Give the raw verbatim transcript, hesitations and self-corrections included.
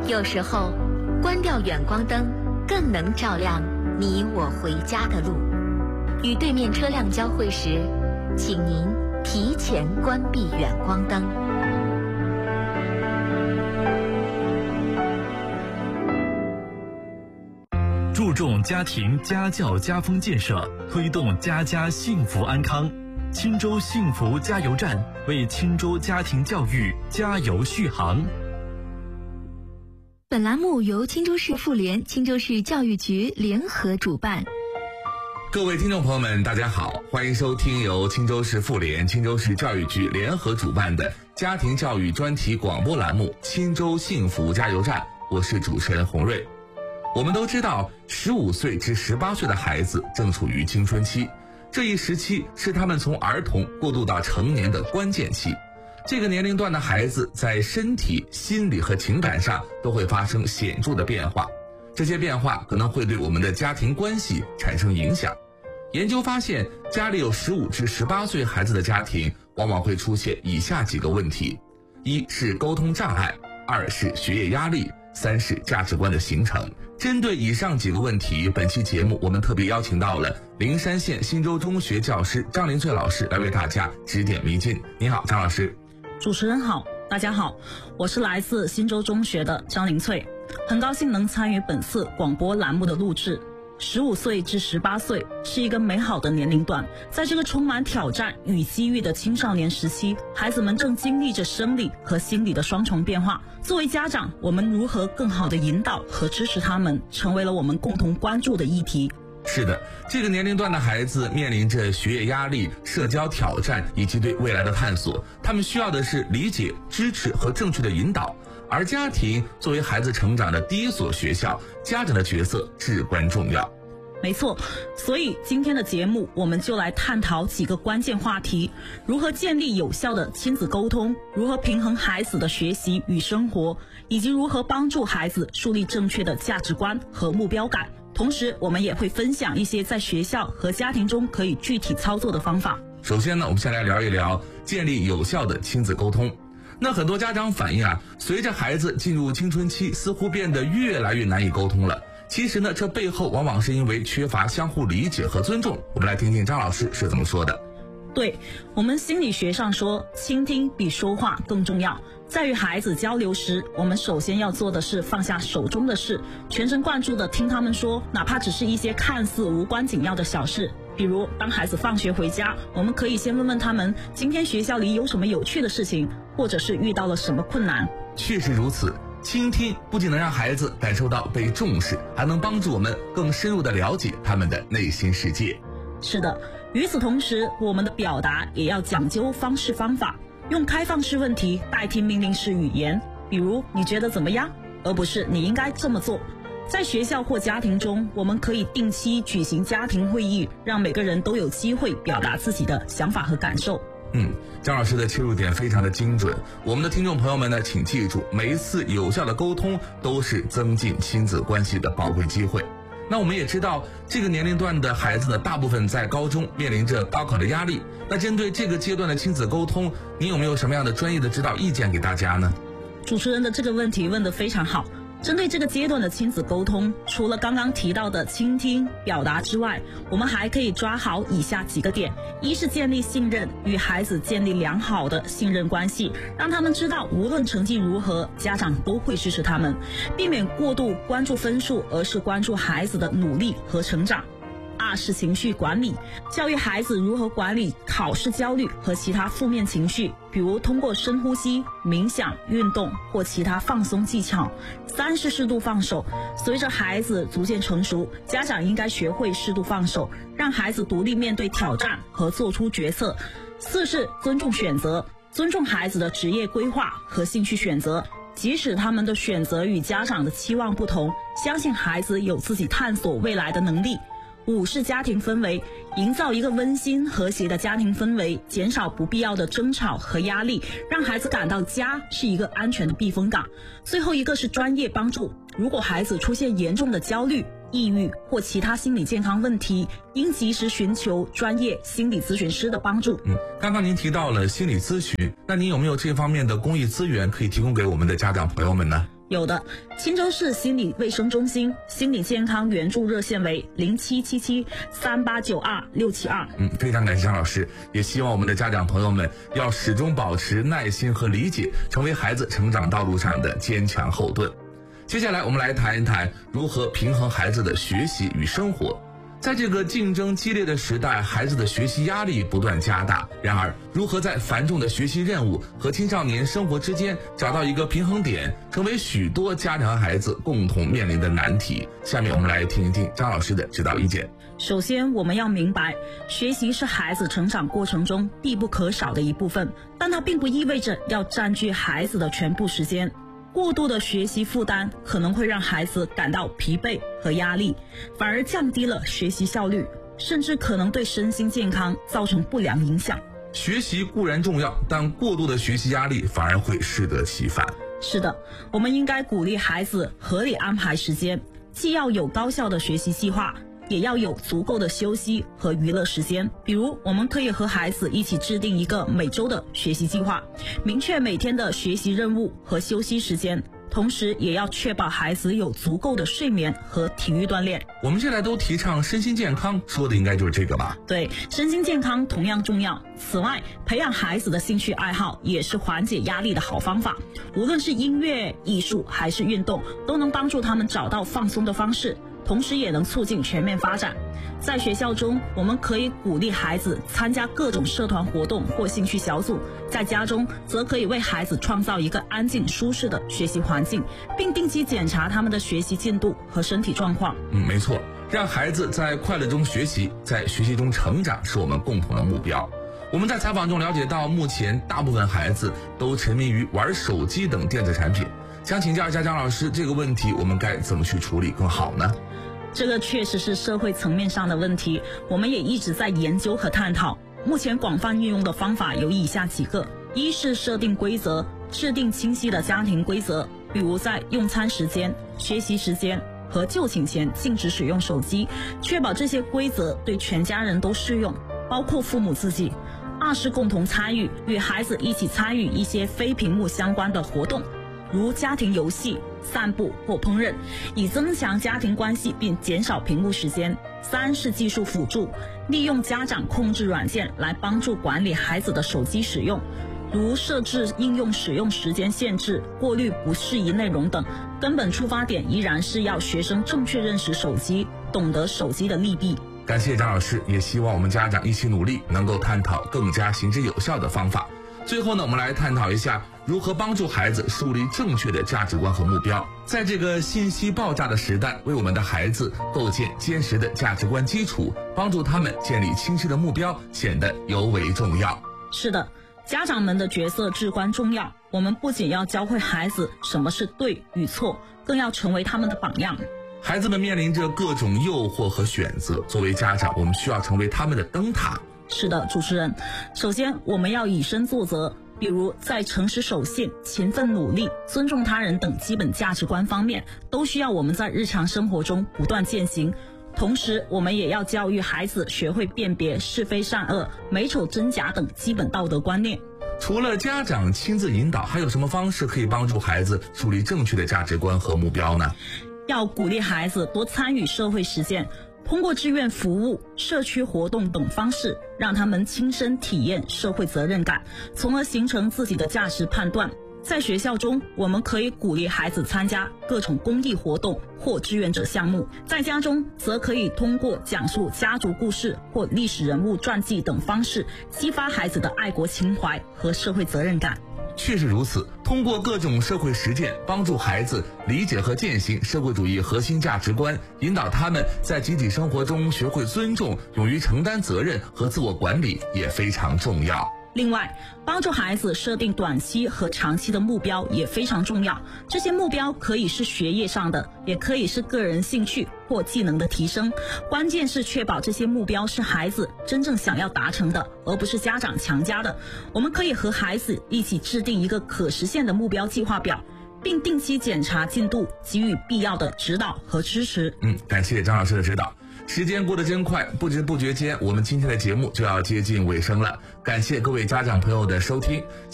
有时候，关掉远光灯更能照亮你我回家的路。与对面车辆交汇时，请您提前关闭远光灯。 注重家庭家教家风建设，推动家家幸福安康。青州幸福加油站为青州家庭教育加油续航。 本栏目由青州市妇联、青州市教育局联合主办。 各位听众朋友们，大家好，欢迎收听由青州市妇联、青州市教育局联合主办的家庭教育专题广播栏目《青州幸福加油站》，我是主持人洪瑞。我们都知道，十五岁至十八岁的孩子正处于青春期，这一时期是他们从儿童过渡到成年的关键期。这个年龄段的孩子在身体、心理和情感上都会发生显著的变化，这些变化可能会对我们的家庭关系产生影响。研究发现，家里有十五至十八岁孩子的家庭往往会出现以下几个问题：一是沟通障碍，二是学业压力，三是价值观的形成。针对以上几个问题，本期节目我们特别邀请到了灵山县新州中学教师张林翠老师来为大家指点迷津。你好，张老师。 主持人好，大家好，我是来自新州中学的张林翠，很高兴能参与本次广播栏目的录制。十五岁至十八岁是一个美好的年龄段，在这个充满挑战与机遇的青少年时期，孩子们正经历着生理和心理的双重变化。作为家长，我们如何更好地引导和支持他们，成为了我们共同关注的议题。 是的，这个年龄段的孩子面临着学业压力、社交挑战以及对未来的探索，他们需要的是理解、支持和正确的引导。而家庭作为孩子成长的第一所学校，家长的角色至关重要。 没错，所以今天的节目我们就来探讨几个关键话题：如何建立有效的亲子沟通，如何平衡孩子的学习与生活，以及如何帮助孩子树立正确的价值观和目标感。同时，我们也会分享一些在学校和家庭中可以具体操作的方法。 首先呢，我们先来聊一聊建立有效的亲子沟通。那很多家长反映啊，随着孩子进入青春期，似乎变得越来越难以沟通了。其实呢，这背后往往是因为缺乏相互理解和尊重。我们来听听张老师是怎么说的。 对，我们心理学上说，倾听比说话更重要。在与孩子交流时，我们首先要做的是放下手中的事，全神贯注地听他们说，哪怕只是一些看似无关紧要的小事。比如当孩子放学回家，我们可以先问问他们今天学校里有什么有趣的事情，或者是遇到了什么困难。 确实如此，倾听不仅能让孩子感受到被重视，还能帮助我们更深入地了解他们的内心世界。 是的，与此同时，我们的表达也要讲究方式方法，用开放式问题代替命令式语言，比如你觉得怎么样，而不是你应该这么做。在学校或家庭中，我们可以定期举行家庭会议，让每个人都有机会表达自己的想法和感受。 嗯，张老师的切入点非常的精准。我们的听众朋友们呢，请记住，每一次有效的沟通都是增进亲子关系的宝贵机会。那我们也知道，这个年龄段的孩子呢，大部分在高中面临着高考的压力。那针对这个阶段的亲子沟通，您有没有什么样的专业的指导意见给大家呢？ 主持人的这个问题问得非常好。针对这个阶段的亲子沟通，除了刚刚提到的倾听、表达之外，我们还可以抓好以下几个点：一是建立信任，与孩子建立良好的信任关系，让他们知道无论成绩如何，家长都会支持他们，避免过度关注分数，而是关注孩子的努力和成长。二是情绪管理，教育孩子如何管理考试焦虑和其他负面情绪，比如通过深呼吸、冥想、运动或其他放松技巧。三是适度放手，随着孩子逐渐成熟，家长应该学会适度放手，让孩子独立面对挑战和做出决策。四是尊重选择，尊重孩子的职业规划和兴趣选择，即使他们的选择与家长的期望不同，相信孩子有自己探索未来的能力。五是家庭氛围，营造一个温馨和谐的家庭氛围，减少不必要的争吵和压力，让孩子感到家是一个安全的避风港。最后一个是专业帮助，如果孩子出现严重的焦虑、抑郁或其他心理健康问题，应及时寻求专业心理咨询师的帮助。 嗯，刚刚您提到了心理咨询，那您有没有这方面的公益资源可以提供给我们的家长朋友们呢？ 有的，青州市心理卫生中心心理健康援助热线为零七七七三八九二六七二。 嗯，非常感谢张老师，也希望我们的家长朋友们要始终保持耐心和理解，成为孩子成长道路上的坚强后盾。接下来我们来谈一谈如何平衡孩子的学习与生活。在这个竞争激烈的时代，孩子的学习压力不断加大。然而，如何在繁重的学习任务和青少年生活之间找到一个平衡点，成为许多家长和孩子共同面临的难题。下面我们来听一听张老师的指导意见。 首先，我们要明白，学习是孩子成长过程中必不可少的一部分，但它并不意味着要占据孩子的全部时间。过度的学习负担可能会让孩子感到疲惫和压力，反而降低了学习效率，甚至可能对身心健康造成不良影响。 学习固然重要，但过度的学习压力反而会适得其反。 是的，我们应该鼓励孩子合理安排时间，既要有高效的学习计划，也要有足够的休息和娱乐时间。比如，我们可以和孩子一起制定一个每周的学习计划，明确每天的学习任务和休息时间，同时也要确保孩子有足够的睡眠和体育锻炼。 我们现在都提倡身心健康，说的应该就是这个吧？ 对，身心健康同样重要。此外，培养孩子的兴趣爱好也是缓解压力的好方法。无论是音乐、艺术还是运动，都能帮助他们找到放松的方式，同时也能促进全面发展。在学校中，我们可以鼓励孩子参加各种社团活动或兴趣小组；在家中，则可以为孩子创造一个安静舒适的学习环境，并定期检查他们的学习进度和身体状况。 嗯，没错，让孩子在快乐中学习，在学习中成长，是我们共同的目标。我们在采访中了解到，目前大部分孩子都沉迷于玩手机等电子产品。想请教一下张老师，这个问题我们该怎么去处理更好呢？ 这个确实是社会层面上的问题，我们也一直在研究和探讨。目前广泛运用的方法有以下几个：一是设定规则，制定清晰的家庭规则，比如在用餐时间、学习时间和就寝前禁止使用手机，确保这些规则对全家人都适用，包括父母自己。二是共同参与，与孩子一起参与一些非屏幕相关的活动，如家庭游戏、散步或烹饪，以增强家庭关系并减少屏幕时间。三是技术辅助，利用家长控制软件来帮助管理孩子的手机使用，如设置应用使用时间限制、过滤不适宜内容等。根本出发点依然是要学生正确认识手机，懂得手机的利弊。 感谢张老师，也希望我们家长一起努力，能够探讨更加行之有效的方法。最后呢，我们来探讨一下如何帮助孩子树立正确的价值观和目标。在这个信息爆炸的时代，为我们的孩子构建坚实的价值观基础，帮助他们建立清晰的目标，显得尤为重要。 是的，家长们的角色至关重要。我们不仅要教会孩子什么是对与错，更要成为他们的榜样。 孩子们面临着各种诱惑和选择，作为家长，我们需要成为他们的灯塔。 是的，主持人，首先我们要以身作则，比如在诚实守信、勤奋努力、尊重他人等基本价值观方面，都需要我们在日常生活中不断践行。同时，我们也要教育孩子学会辨别是非善恶、美丑真假等基本道德观念。 除了家长亲自引导，还有什么方式可以帮助孩子树立正确的价值观和目标呢？ 要鼓励孩子多参与社会实践，通过志愿服务、社区活动等方式，让他们亲身体验社会责任感，从而形成自己的价值判断。在学校中，我们可以鼓励孩子参加各种公益活动或志愿者项目；在家中，则可以通过讲述家族故事或历史人物传记等方式，激发孩子的爱国情怀和社会责任感。 确实如此，通过各种社会实践，帮助孩子理解和践行社会主义核心价值观，引导他们在集体生活中学会尊重、勇于承担责任和自我管理，也非常重要。 另外，帮助孩子设定短期和长期的目标也非常重要。这些目标可以是学业上的，也可以是个人兴趣或技能的提升。关键是确保这些目标是孩子真正想要达成的，而不是家长强加的。我们可以和孩子一起制定一个可实现的目标计划表，并定期检查进度，给予必要的指导和支持。 嗯，感谢张老师的指导。时间过得真快，不知不觉间，我们今天的节目就要接近尾声了。感谢各位家长朋友的收听。